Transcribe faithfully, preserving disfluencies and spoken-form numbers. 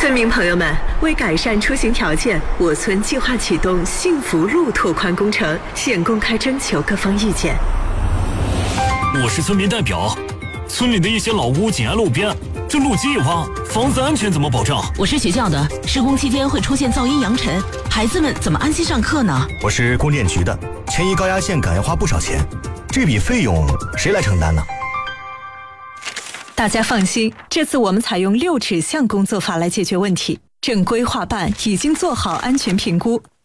村民朋友们，为改善出行条件，我村计划启动幸福路拓宽工程，现公开征求各方意见。 我是村民代表，村里的一些老屋紧挨路边，这路基一挖，房子安全怎么保障？ 我是学校的，施工期间会出现噪音扬尘，孩子们怎么安心上课呢？ 我是供电局的，迁移高压线赶要花不少钱，这笔费用谁来承担呢？ 大家放心，这次我们采用六指向工作法来解决问题。正规划办已经做好安全评估，